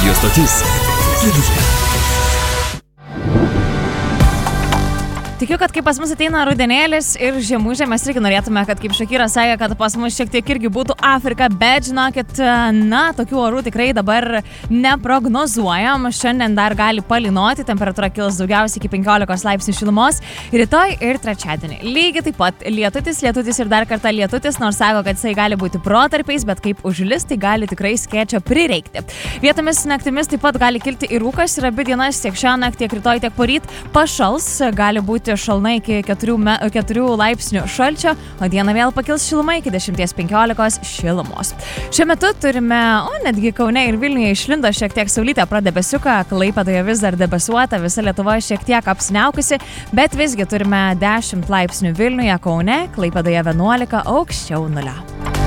Radio stotis Girdė. Tikiu, kad kai pas mus ateina rudenėlis ir žiemužė, mes irgi norėtume, kad kaip Šakira sakė, kad pas mus šiek tiek irgi būtų Afrika, bet žinokit, tokių orų tikrai dabar neprognozuojam. Šiandien dar gali palynoti, temperatūra kils daugiausiai iki 15 laipsnių šilumos, rytoj ir trečiadienį. Lygiai taip pat lietutis ir dar kartą lietutis, nors sako, kad jisai gali būti protarpiais, bet kaip užlis, tai gali tikrai skėčio prireikti. Vietomis naktimis taip pat gali kilti ir rūkas ir abi dienas tiek šią naktį, tiek rytoj, tiek poryt pašals, gali būti šalna iki 4 laipsnių šalčio, o dieną vėl pakils šiluma iki 10-15 šilumos. Šiuo metu turime, netgi Kaune ir Vilniuje išlindo šiek tiek saulytė pradebesiuką, Klaipėdoje vis dar debesuota, visa Lietuva šiek tiek apsniaukusi, bet visgi turime 10 laipsnių Vilniuje, Kaune, Klaipėdoje 11, aukščiau 0.